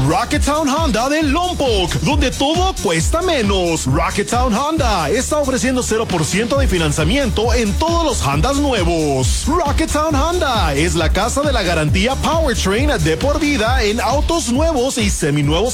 Rocketown Honda de Lompoc, donde todo cuesta menos. Rocketown Honda está ofreciendo 0% de financiamiento en todos los Hondas nuevos. Rocketown Honda es la casa de la garantía Powertrain de por vida en autos nuevos y seminuevos